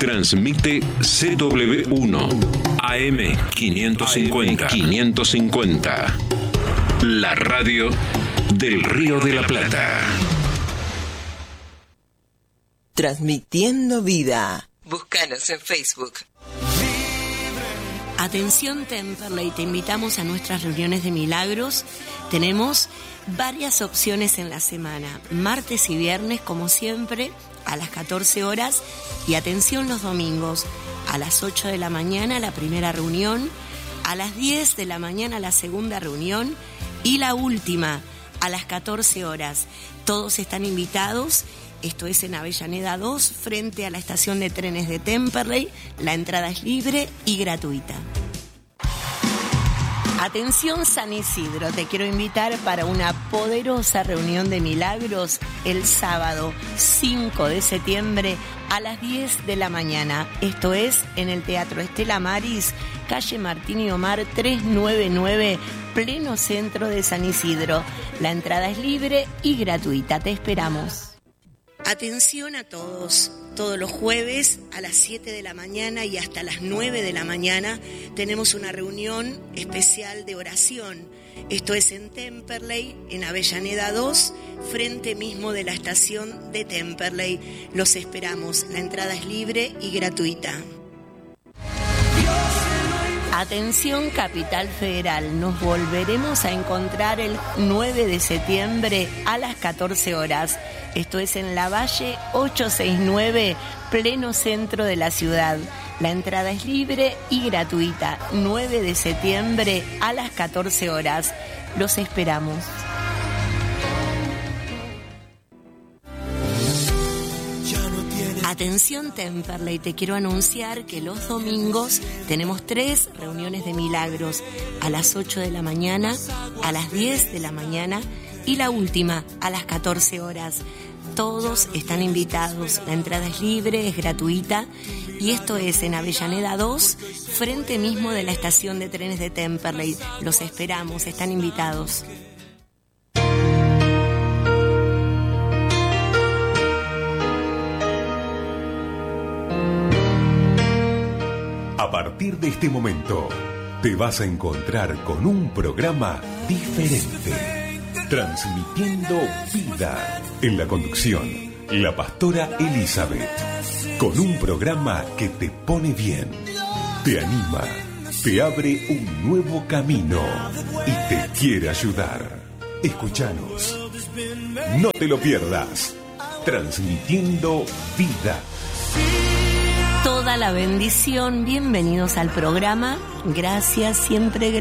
Transmite CW1 AM 550. La radio del Río de la Plata. Transmitiendo vida. Búscanos en Facebook. Atención Temperley, te invitamos a nuestras reuniones de milagros. Tenemos varias opciones en la semana, martes y viernes como siempre a las 14 horas y atención los domingos a las 8 de la mañana la primera reunión, a las 10 de la mañana la segunda reunión y la última a las 14 horas. Todos están invitados. Esto es en Avellaneda 2, frente a la estación de trenes de Temperley. La entrada es libre y gratuita. Atención San Isidro, te quiero invitar para una poderosa reunión de milagros el sábado 5 de septiembre a las 10 de la mañana. Esto es en el Teatro Estela Maris, calle Martín y Omar 399, pleno centro de San Isidro. La entrada es libre y gratuita, te esperamos. Atención a todos los jueves a las 7 de la mañana y hasta las 9 de la mañana tenemos una reunión especial de oración. Esto es en Temperley, en Avellaneda 2, frente mismo de la estación de Temperley. Los esperamos, la entrada es libre y gratuita. Atención Capital Federal, nos volveremos a encontrar el 9 de septiembre a las 14 horas. Esto es en Lavalle 869, pleno centro de la ciudad. La entrada es libre y gratuita. 9 de septiembre a las 14 horas. Los esperamos. Atención Temperley, te quiero anunciar que los domingos tenemos 3 reuniones de milagros. A las 8 de la mañana, a las 10 de la mañana y la última a las 14 horas. Todos están invitados, la entrada es libre, es gratuita y esto es en Avellaneda 2, frente mismo de la estación de trenes de Temperley. Los esperamos, están invitados. A partir de este momento, te vas a encontrar con un programa diferente. Transmitiendo vida. En la conducción, la pastora Elizabeth. Con un programa que te pone bien, te anima, te abre un nuevo camino y te quiere ayudar. Escúchanos. No te lo pierdas. Transmitiendo vida. Toda la bendición, bienvenidos al programa. Gracias, siempre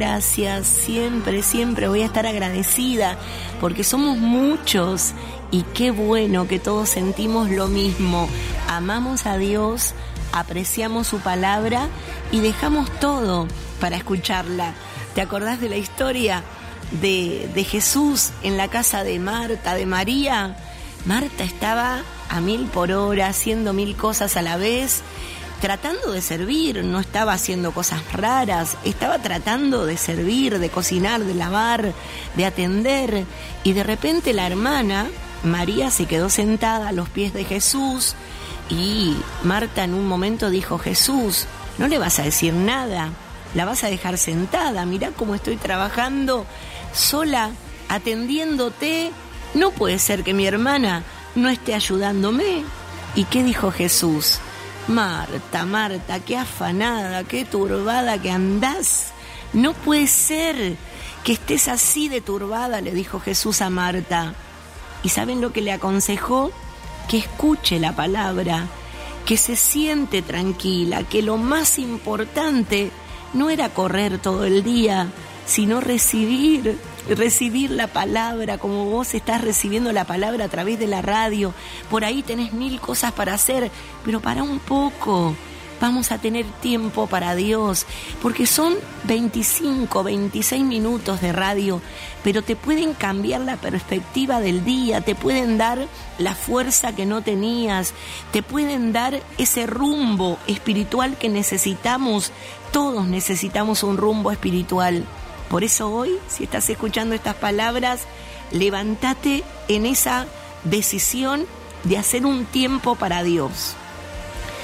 voy a estar agradecida porque somos muchos y qué bueno que todos sentimos lo mismo. Amamos a Dios, apreciamos su palabra y dejamos todo para escucharla. ¿Te acordás de la historia de Jesús en la casa de Marta, de María? Marta estaba a 1000 por hora, haciendo 1000 cosas a la vez, tratando de servir, no estaba haciendo cosas raras, estaba tratando de servir, de cocinar, de lavar, de atender, y de repente la hermana, María, se quedó sentada a los pies de Jesús, y Marta en un momento dijo: Jesús, no le vas a decir nada, la vas a dejar sentada, mirá cómo estoy trabajando sola, atendiéndote, no puede ser que mi hermana no esté ayudándome. ¿Y qué dijo Jesús? Marta, Marta, qué afanada, qué turbada que andás. No puede ser que estés así de turbada, le dijo Jesús a Marta. ¿Y saben lo que le aconsejó? Que escuche la palabra, que se siente tranquila, que lo más importante no era correr todo el día, sino recibir la palabra, como vos estás recibiendo la palabra a través de la radio. Por ahí tenés 1000 cosas para hacer, pero para un poco. Vamos a tener tiempo para Dios, porque son 25, 26 minutos de radio, pero te pueden cambiar la perspectiva del día, te pueden dar la fuerza que no tenías, te pueden dar ese rumbo espiritual que necesitamos. Todos necesitamos un rumbo espiritual. Por eso hoy, si estás escuchando estas palabras, levántate en esa decisión de hacer un tiempo para Dios.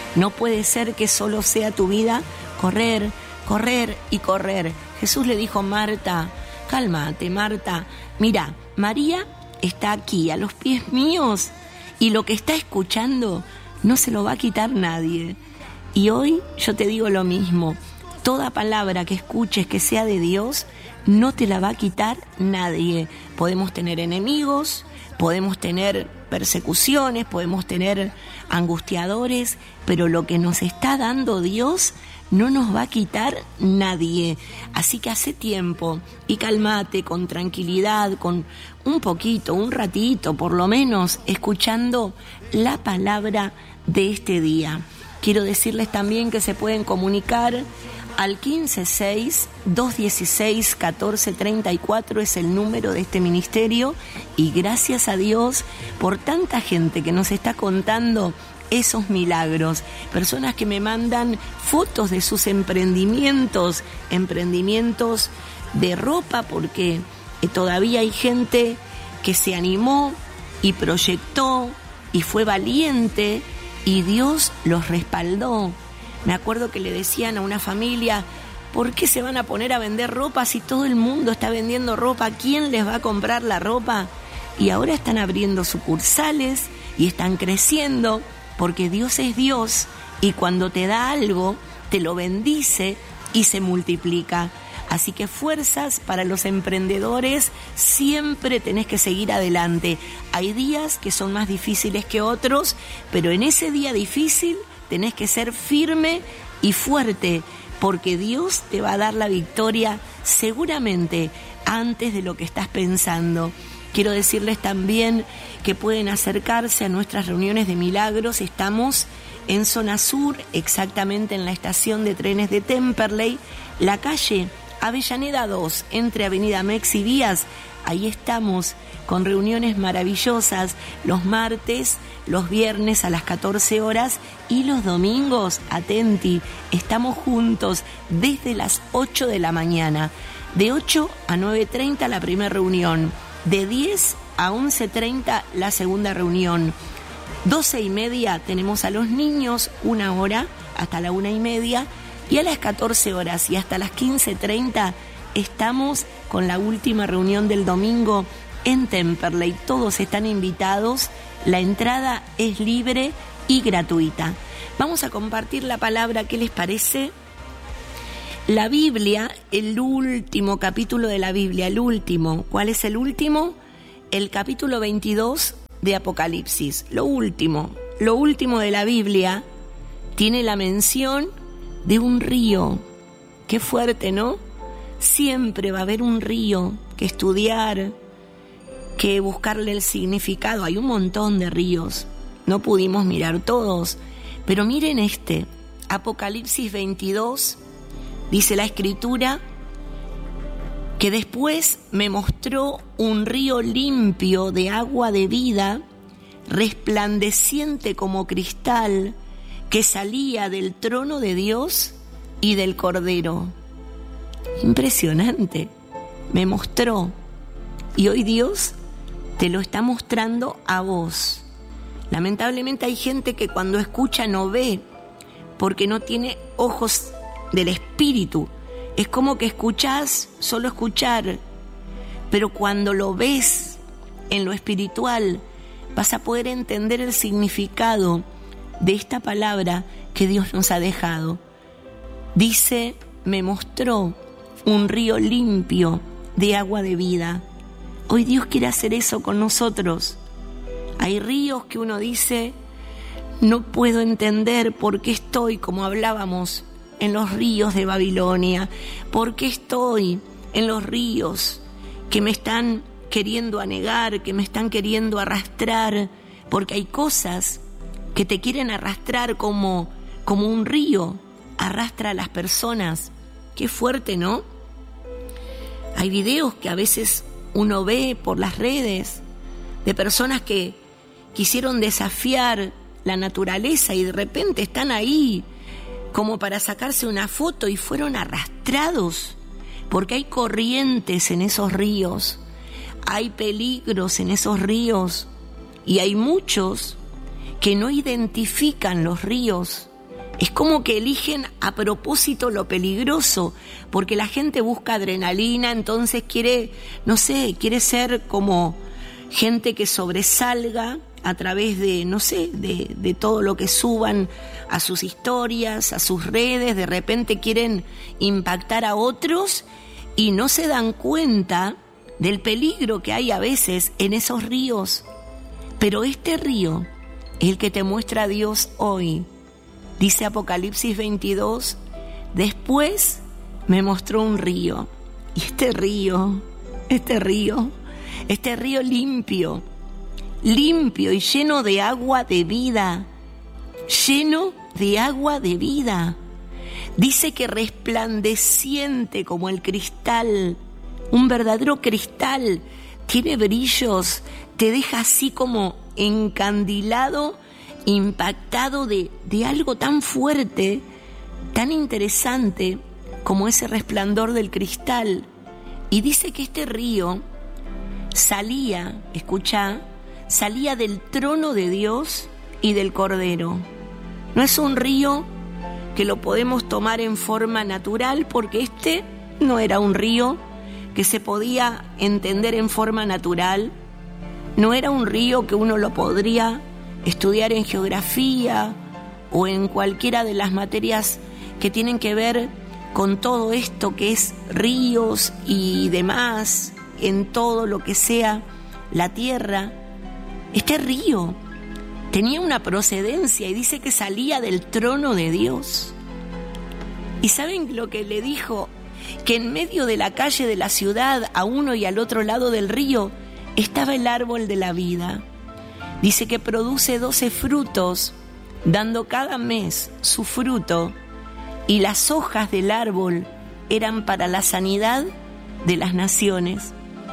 No puede ser que solo sea tu vida correr, correr y correr. Jesús le dijo: Marta, cálmate, Marta. Mira, María está aquí a los pies míos y lo que está escuchando no se lo va a quitar nadie. Y hoy yo te digo lo mismo: toda palabra que escuches que sea de Dios no te la va a quitar nadie. Podemos tener enemigos, podemos tener persecuciones, podemos tener angustiadores, pero lo que nos está dando Dios no nos va a quitar nadie. Así que hace tiempo y cálmate con tranquilidad, con un poquito, un ratito, por lo menos, escuchando la palabra de este día. Quiero decirles también que se pueden comunicar al 156-216-1434, es el número de este ministerio, y gracias a Dios por tanta gente que nos está contando esos milagros, personas que me mandan fotos de sus emprendimientos de ropa, porque todavía hay gente que se animó y proyectó y fue valiente y Dios los respaldó. Me acuerdo que le decían a una familia: ¿por qué se van a poner a vender ropa si todo el mundo está vendiendo ropa? ¿Quién les va a comprar la ropa? Y ahora están abriendo sucursales y están creciendo, porque Dios es Dios y cuando te da algo, te lo bendice y se multiplica. Así que fuerzas para los emprendedores, siempre tenés que seguir adelante. Hay días que son más difíciles que otros, pero en ese día difícil tenés que ser firme y fuerte, porque Dios te va a dar la victoria seguramente antes de lo que estás pensando. Quiero decirles también que pueden acercarse a nuestras reuniones de milagros. Estamos en zona sur, exactamente en la estación de trenes de Temperley, la calle Avellaneda 2, entre Avenida Mex y Díaz. Ahí estamos con reuniones maravillosas los martes, los viernes a las 14 horas y los domingos, atenti, estamos juntos desde las 8 de la mañana. De 8 a 9:30 la primera reunión, de 10 a 11:30 la segunda reunión. 12:30 tenemos a los niños, 1 hora hasta la 1:30, y a las 14 horas y hasta las 15:30 estamos con la última reunión del domingo en Temperley. Todos están invitados, la entrada es libre y gratuita. Vamos a compartir la palabra, ¿qué les parece? La Biblia, el último capítulo de la Biblia, el último. ¿Cuál es el último? El capítulo 22 de Apocalipsis. Lo último de la Biblia tiene la mención de un río. Qué fuerte, ¿no? Siempre va a haber un río que estudiar, que buscarle el significado. Hay un montón de ríos, no pudimos mirar todos, pero miren este, Apocalipsis 22, dice la Escritura, que después me mostró un río limpio de agua de vida, resplandeciente como cristal, que salía del trono de Dios y del Cordero. Impresionante, me mostró, y hoy Dios te lo está mostrando a vos. Lamentablemente hay gente que cuando escucha no ve, porque no tiene ojos del espíritu. Es como que escuchás, solo escuchar, pero cuando lo ves en lo espiritual, vas a poder entender el significado de esta palabra que Dios nos ha dejado. Dice, me mostró un río limpio de agua de vida. Hoy Dios quiere hacer eso con nosotros. Hay ríos que uno dice, no puedo entender por qué estoy, como hablábamos, en los ríos de Babilonia, por qué estoy en los ríos que me están queriendo anegar, que me están queriendo arrastrar, porque hay cosas que te quieren arrastrar como un río arrastra a las personas. Qué fuerte, ¿no? Hay videos que a veces uno ve por las redes de personas que quisieron desafiar la naturaleza y de repente están ahí como para sacarse una foto y fueron arrastrados, porque hay corrientes en esos ríos, hay peligros en esos ríos y hay muchos que no identifican los ríos Es como que eligen a propósito lo peligroso, porque la gente busca adrenalina, entonces quiere ser como gente que sobresalga a través de todo lo que suban a sus historias, a sus redes. De repente quieren impactar a otros y no se dan cuenta del peligro que hay a veces en esos ríos. Pero este río es el que te muestra a Dios hoy. Dice Apocalipsis 22, después me mostró un río. Y este río limpio y lleno de agua de vida. Dice que resplandeciente como el cristal, un verdadero cristal, tiene brillos, te deja así como encandilado, impactado de algo tan fuerte, tan interesante como ese resplandor del cristal. Y dice que este río salía del trono de Dios y del Cordero. No es un río que lo podemos tomar en forma natural, porque este no era un río que se podía entender en forma natural. No era un río que uno lo podría estudiar en geografía o en cualquiera de las materias que tienen que ver con todo esto que es ríos y demás, en todo lo que sea la tierra. Este río tenía una procedencia y dice que salía del trono de Dios. ¿Y saben lo que le dijo? Que en medio de la calle de la ciudad, a uno y al otro lado del río, estaba el árbol de la vida. Dice que produce 12 frutos, dando cada mes su fruto, y las hojas del árbol eran para la sanidad de las naciones.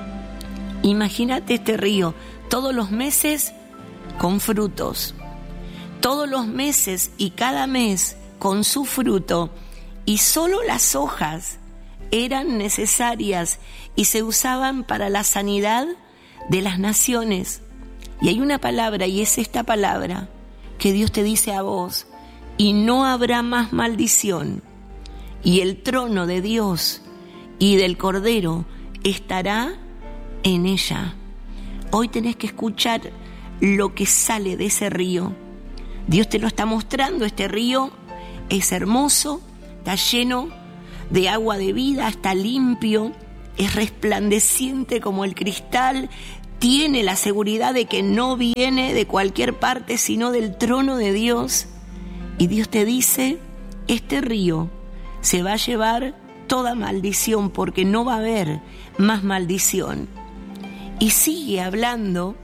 Imagínate este río, todos los meses con frutos, todos los meses y cada mes con su fruto, y solo las hojas eran necesarias y se usaban para la sanidad de las naciones. Y hay una palabra, y es esta palabra que Dios te dice a vos: y no habrá más maldición, y el trono de Dios y del Cordero estará en ella. Hoy tenés que escuchar lo que sale de ese río. Dios te lo está mostrando. Este río es hermoso, está lleno de agua de vida, está limpio, es resplandeciente como el cristal, tiene la seguridad de que no viene de cualquier parte, sino del trono de Dios. Y Dios te dice: este río se va a llevar toda maldición, porque no va a haber más maldición. Y sigue hablando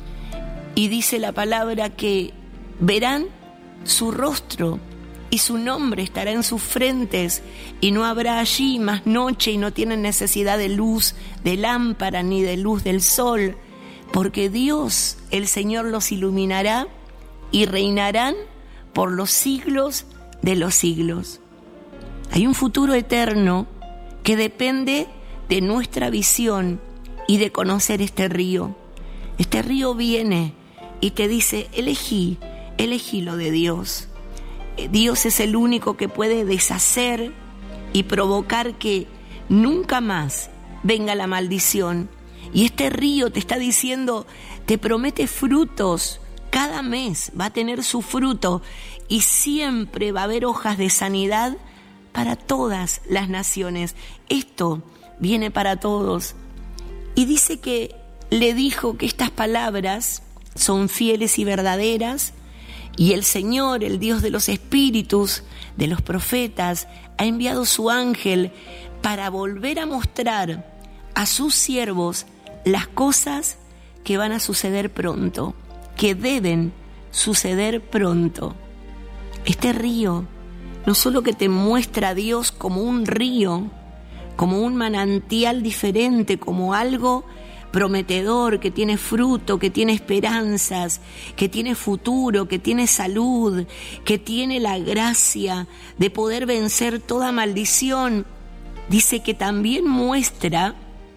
y dice la palabra que verán su rostro y su nombre estará en sus frentes, y no habrá allí más noche, y no tienen necesidad de luz de lámpara ni de luz del sol, porque Dios, el Señor, los iluminará y reinarán por los siglos de los siglos. Hay un futuro eterno que depende de nuestra visión y de conocer este río. Este río viene y te dice: elegí lo de Dios. Dios es el único que puede deshacer y provocar que nunca más venga la maldición. Y este río te está diciendo, te promete frutos. Cada mes va a tener su fruto y siempre va a haber hojas de sanidad para todas las naciones. Esto viene para todos. Y dice que le dijo que estas palabras son fieles y verdaderas, y el Señor, el Dios de los espíritus, de los profetas, ha enviado su ángel para volver a mostrar a sus siervos las cosas que van a suceder pronto, que deben suceder pronto. Este río no solo que te muestra a Dios como un río, como un manantial diferente, como algo prometedor, que tiene fruto, que tiene esperanzas, que tiene futuro, que tiene salud, que tiene la gracia de poder vencer toda maldición. Dice que también muestra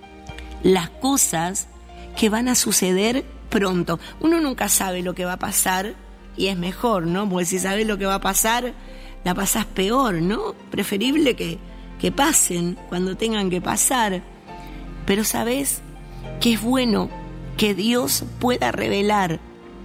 las cosas que van a suceder pronto. Uno nunca sabe lo que va a pasar, y es mejor, ¿no? Porque si sabes lo que va a pasar, la pasás peor, ¿no? Preferible que pasen cuando tengan que pasar. Pero ¿sabés que es bueno que Dios pueda revelar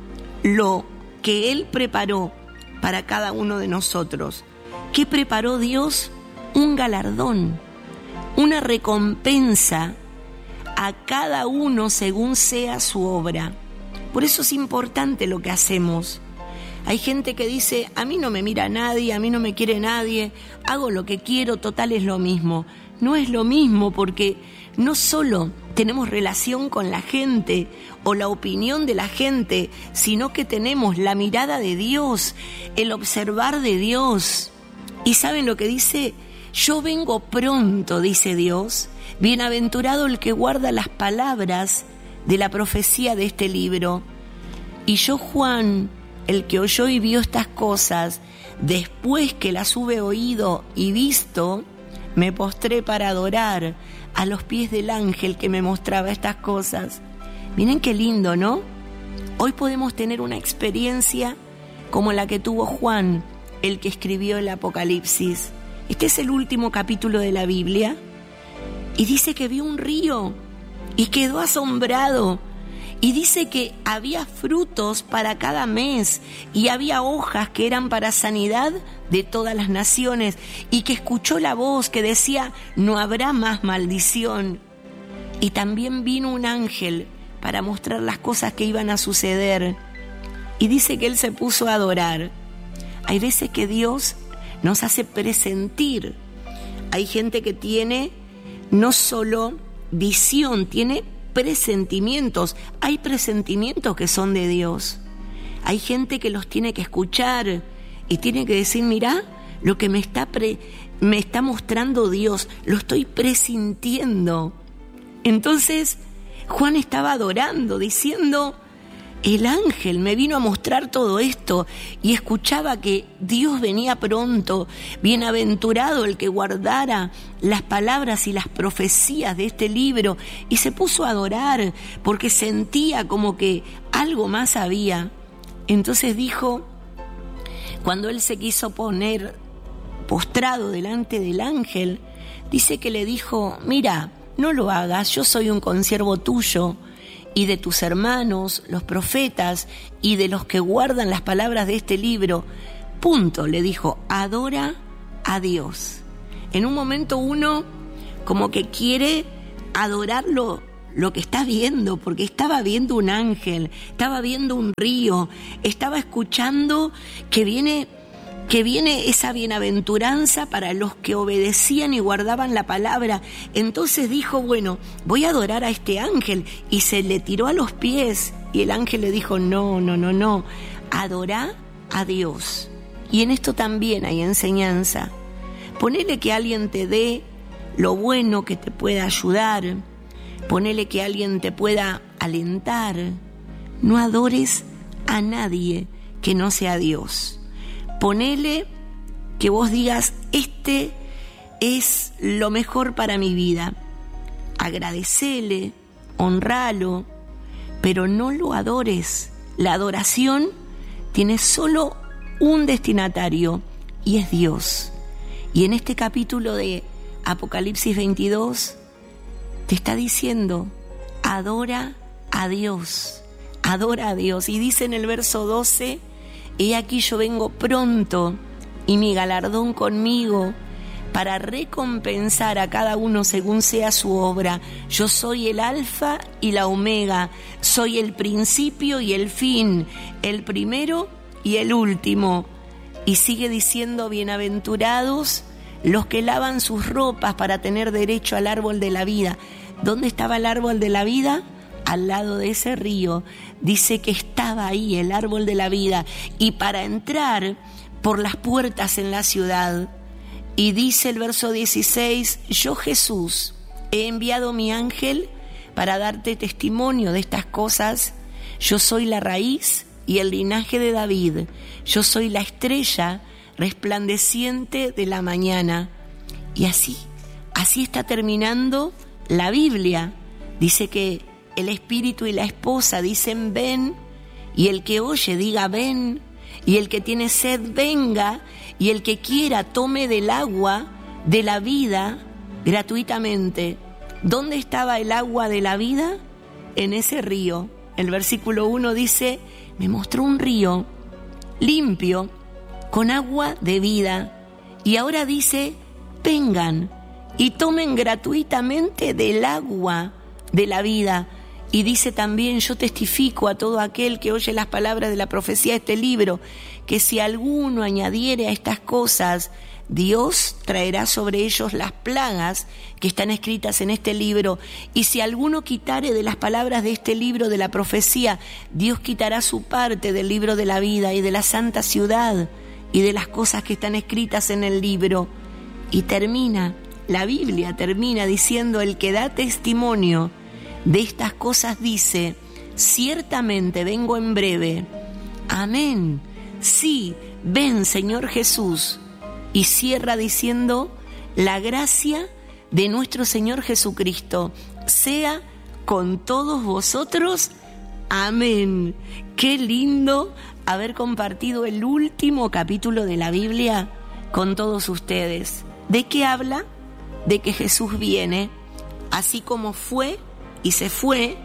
lo que Él preparó para cada uno de nosotros? ¿Qué preparó Dios? Un galardón, una recompensa a cada uno según sea su obra. Por eso es importante lo que hacemos. Hay gente que dice, a mí no me mira nadie, a mí no me quiere nadie, hago lo que quiero, total es lo mismo. No es lo mismo, porque no solo tenemos relación con la gente o la opinión de la gente, sino que tenemos la mirada de Dios, el observar de Dios. ¿Y saben lo que dice? Yo vengo pronto, dice Dios. Bienaventurado el que guarda las palabras de la profecía de este libro. Y yo, Juan, el que oyó y vio estas cosas, después que las hube oído y visto, me postré para adorar a los pies del ángel que me mostraba estas cosas. Miren qué lindo, ¿no? Hoy podemos tener una experiencia como la que tuvo Juan, el que escribió el Apocalipsis. Este es el último capítulo de la Biblia. Y dice que vio un río y quedó asombrado. Y dice que había frutos para cada mes y había hojas que eran para sanidad de todas las naciones, y que escuchó la voz que decía, no habrá más maldición. Y también vino un ángel para mostrar las cosas que iban a suceder. Y dice que él se puso a adorar. Hay veces que Dios nos hace presentir. Hay gente que tiene no solo visión, tiene presentimientos. Hay presentimientos que son de Dios. Hay gente que los tiene que escuchar y tiene que decir, mirá, lo que me está mostrando Dios, lo estoy presintiendo. Entonces, Juan estaba adorando, diciendo, el ángel me vino a mostrar todo esto, y escuchaba que Dios venía pronto. Bienaventurado el que guardara las palabras y las profecías de este libro. Y se puso a adorar porque sentía como que algo más había. Entonces dijo, cuando él se quiso poner postrado delante del ángel, dice que le dijo, mira, no lo hagas, yo soy un consiervo tuyo y de tus hermanos, los profetas, y de los que guardan las palabras de este libro. Punto, le dijo, adora a Dios. En un momento uno como que quiere adorar lo que está viendo, porque estaba viendo un ángel, estaba viendo un río, estaba escuchando que viene esa bienaventuranza para los que obedecían y guardaban la palabra. Entonces dijo, bueno, voy a adorar a este ángel, y se le tiró a los pies, y el ángel le dijo, no, adorá a Dios. Y en esto también hay enseñanza. Ponele que alguien te dé lo bueno que te pueda ayudar, ponele que alguien te pueda alentar. No adores a nadie que no sea Dios. Ponele que vos digas, este es lo mejor para mi vida. Agradecele, honralo, pero no lo adores. La adoración tiene solo un destinatario, y es Dios. Y en este capítulo de Apocalipsis 22 te está diciendo, adora a Dios, adora a Dios. Y dice en el verso 12, he aquí yo vengo pronto, y mi galardón conmigo, para recompensar a cada uno según sea su obra. Yo soy el alfa y la omega, soy el principio y el fin, el primero y el último. Y sigue diciendo, bienaventurados los que lavan sus ropas para tener derecho al árbol de la vida. ¿Dónde estaba el árbol de la vida? Al lado de ese río. Dice que estaba ahí el árbol de la vida, y para entrar por las puertas en la ciudad. Y dice el verso 16, yo, Jesús, he enviado mi ángel para darte testimonio de estas cosas. Yo soy la raíz y el linaje de David. Yo soy la estrella resplandeciente de la mañana. Y así está terminando la Biblia. Dice que el espíritu y la esposa dicen ven, y el que oye diga ven, y el que tiene sed venga, y el que quiera tome del agua de la vida gratuitamente. ¿Dónde estaba el agua de la vida? En ese río. El versículo 1 dice, me mostró un río limpio con agua de vida. Y ahora dice, vengan y tomen gratuitamente del agua de la vida. Y dice también, yo testifico a todo aquel que oye las palabras de la profecía de este libro, que si alguno añadiere a estas cosas, Dios traerá sobre ellos las plagas que están escritas en este libro. Y si alguno quitare de las palabras de este libro de la profecía, Dios quitará su parte del libro de la vida y de la santa ciudad y de las cosas que están escritas en el libro. Y termina, la Biblia termina diciendo, el que da testimonio de estas cosas dice, ciertamente vengo en breve. Amén. Sí, ven, Señor Jesús. Y cierra diciendo, la gracia de nuestro Señor Jesucristo sea con todos vosotros. Amén. Qué lindo haber compartido el último capítulo de la Biblia con todos ustedes. ¿De qué habla? De que Jesús viene, así como fue y se fue,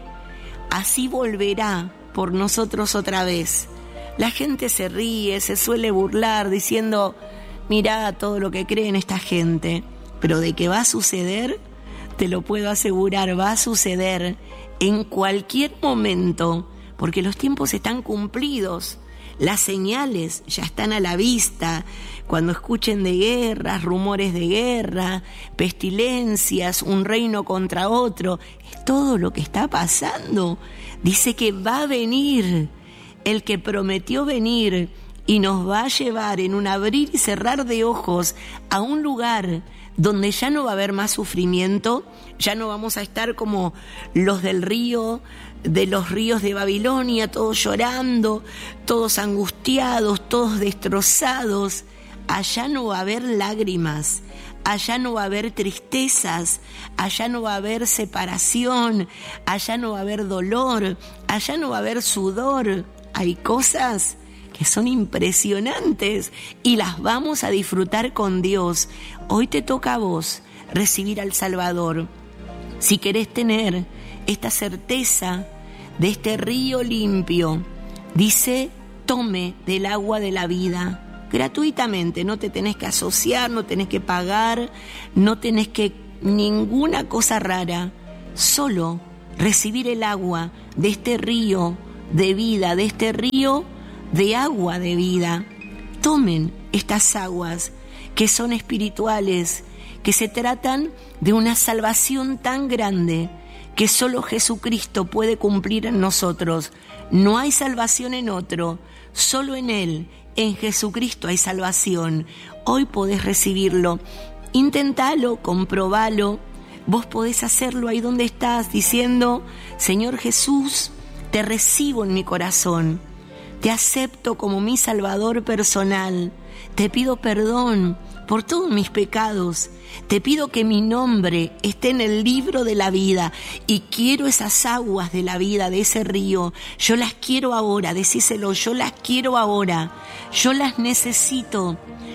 así volverá por nosotros otra vez. La gente se ríe, se suele burlar diciendo, mirá todo lo que creen esta gente, pero de que va a suceder, te lo puedo asegurar, va a suceder en cualquier momento, porque los tiempos están cumplidos, las señales ya están a la vista. Cuando escuchen de guerras, rumores de guerra, pestilencias, un reino contra otro, es todo lo que está pasando. Dice que va a venir el que prometió venir y nos va a llevar en un abrir y cerrar de ojos a un lugar donde ya no va a haber más sufrimiento, ya no vamos a estar como los del río, de los ríos de Babilonia, todos llorando, todos angustiados, todos destrozados. Allá no va a haber lágrimas, allá no va a haber tristezas, allá no va a haber separación, allá no va a haber dolor, allá no va a haber sudor. Hay cosas que son impresionantes y las vamos a disfrutar con Dios. Hoy te toca a vos recibir al Salvador. Si querés tener esta certeza de este río limpio, dice, tome del agua de la vida gratuitamente, no te tenés que asociar, no tenés que pagar, no tenés que ninguna cosa rara, solo recibir el agua de este río de vida, de este río de agua de vida. Tomen estas aguas que son espirituales, que se tratan de una salvación tan grande que solo Jesucristo puede cumplir en nosotros. No hay salvación en otro, solo en Él, en Jesucristo hay salvación. Hoy podés recibirlo. Intentalo, comprobalo. Vos podés hacerlo ahí donde estás, diciendo, Señor Jesús, te recibo en mi corazón. Te acepto como mi Salvador personal. Te pido perdón por todos mis pecados. Te pido que mi nombre esté en el libro de la vida y quiero esas aguas de la vida, de ese río. Yo las quiero ahora, decíselo, yo las quiero ahora. Yo las necesito.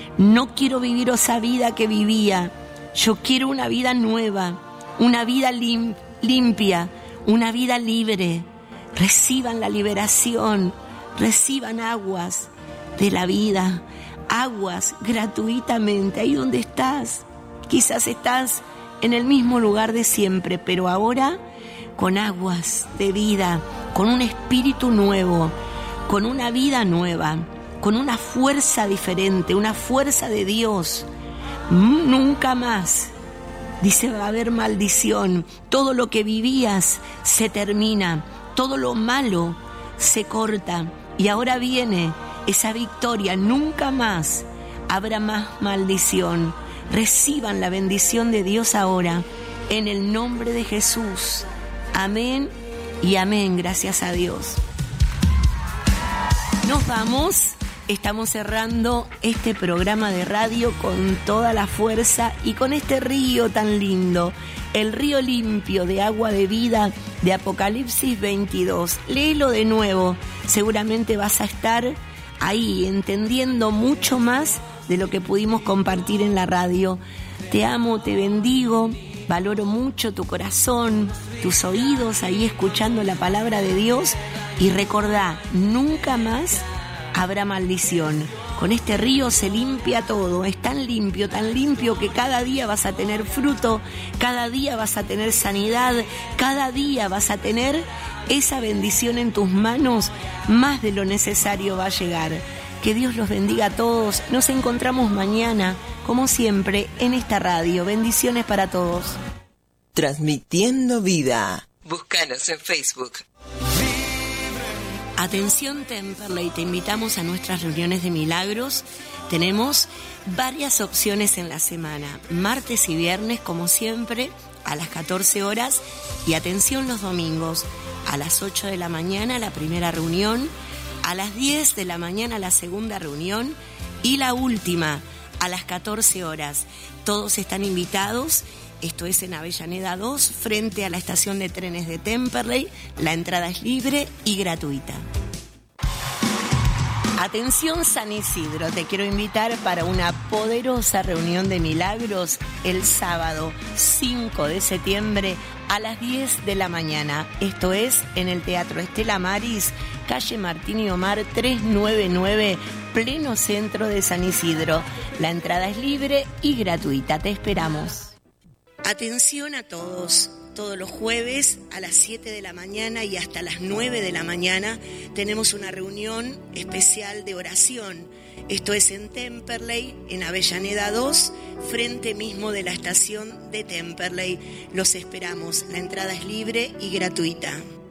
No quiero vivir esa vida que vivía. Yo quiero una vida nueva, una vida limpia, una vida libre. Reciban la liberación. Reciban aguas de la vida, aguas gratuitamente, ahí donde estás. Quizás estás en el mismo lugar de siempre, pero ahora con aguas de vida, con un espíritu nuevo, con una vida nueva, con una fuerza diferente, una fuerza de Dios. Nunca más, dice, va a haber maldición. Todo lo que vivías se termina, todo lo malo se corta. Y ahora viene esa victoria, nunca más habrá más maldición. Reciban la bendición de Dios ahora, en el nombre de Jesús. Amén y amén, gracias a Dios. Nos vamos, estamos cerrando este programa de radio con toda la fuerza y con este río tan lindo, el río limpio de agua de vida de Apocalipsis 22. Léelo de nuevo, seguramente vas a estar ahí entendiendo mucho más de lo que pudimos compartir en la radio. Te amo, te bendigo, valoro mucho tu corazón, tus oídos ahí escuchando la palabra de Dios, y recordá, nunca más habrá maldición. Con este río se limpia todo, es tan limpio que cada día vas a tener fruto, cada día vas a tener sanidad, cada día vas a tener esa bendición en tus manos, más de lo necesario va a llegar. Que Dios los bendiga a todos, nos encontramos mañana, como siempre, en esta radio. Bendiciones para todos. Transmitiendo vida. Búscanos en Facebook. Atención Temperley, te invitamos a nuestras reuniones de milagros. Tenemos varias opciones en la semana, martes y viernes como siempre a las 14 horas, y atención los domingos a las 8 de la mañana la primera reunión, a las 10 de la mañana la segunda reunión y la última a las 14 horas. Todos están invitados. Esto es en Avellaneda 2, frente a la estación de trenes de Temperley. La entrada es libre y gratuita. Atención San Isidro, te quiero invitar para una poderosa reunión de milagros el sábado 5 de septiembre a las 10 de la mañana. Esto es en el Teatro Estela Maris, calle Martín y Omar 399, pleno centro de San Isidro. La entrada es libre y gratuita, te esperamos. Atención a todos. Todos los jueves a las 7 de la mañana y hasta las 9 de la mañana tenemos una reunión especial de oración. Esto es en Temperley, en Avellaneda 2, frente mismo de la estación de Temperley. Los esperamos. La entrada es libre y gratuita.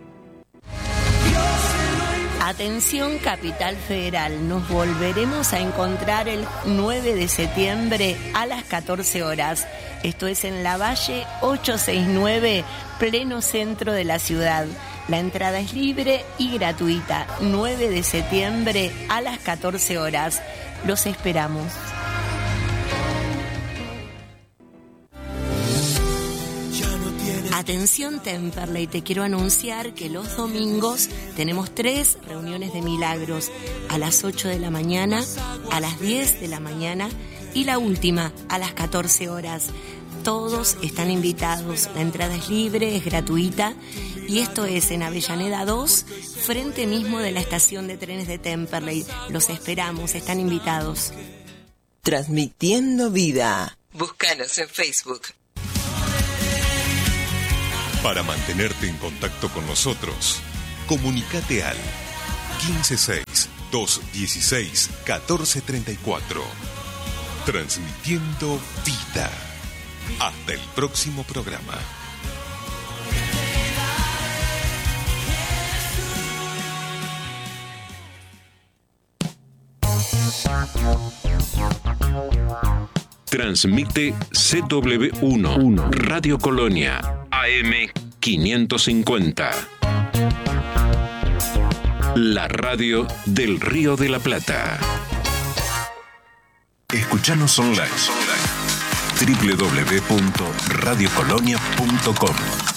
Atención Capital Federal, nos volveremos a encontrar el 9 de septiembre a las 14 horas. Esto es en Lavalle 869, pleno centro de la ciudad. La entrada es libre y gratuita. 9 de septiembre a las 14 horas. Los esperamos. Atención Temperley, te quiero anunciar que los domingos tenemos 3 reuniones de milagros, a las 8 de la mañana, a las 10 de la mañana y la última a las 14 horas. Todos están invitados, la entrada es libre, es gratuita, y esto es en Avellaneda 2, frente mismo de la estación de trenes de Temperley. Los esperamos, están invitados. Transmitiendo vida. Búscanos en Facebook. Para mantenerte en contacto con nosotros, comunícate al 156-216-1434. Transmitiendo vida. Hasta el próximo programa. Transmite CW1 Radio Colonia AM 550. La radio del Río de la Plata. Escuchanos online. www.radiocolonia.com